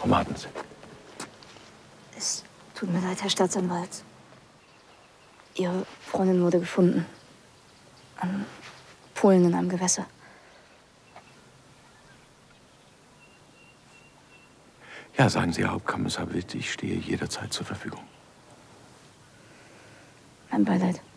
Frau Martens. Es tut mir leid, Herr Staatsanwalt. Ihre Freundin wurde gefunden. An Polen in einem Gewässer. Ja, sagen Sie, Herr Hauptkommissar Witt, ich stehe jederzeit zur Verfügung. Mein Beileid.